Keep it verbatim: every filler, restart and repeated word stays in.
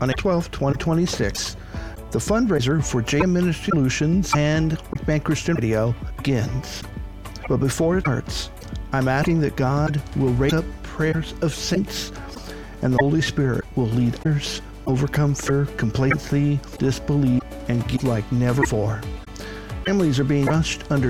on April twelfth, twenty twenty-six. The fundraiser for J M Ministry Solutions and Bank Christian Radio begins. But before it starts, I'm asking that God will raise up prayers of saints and the Holy Spirit will lead others overcome fear, complacency, disbelief, and give like never before. Families are being rushed under